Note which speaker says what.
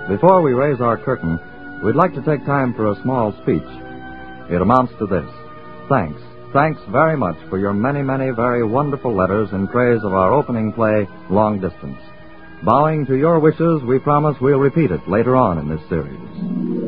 Speaker 1: Before we raise our curtain, we'd like to take time for a small speech. It amounts to this. Thanks. Thanks very much for your many, many very wonderful letters in praise of our opening play, Long Distance. Bowing to your wishes, we promise we'll repeat it later on in this series.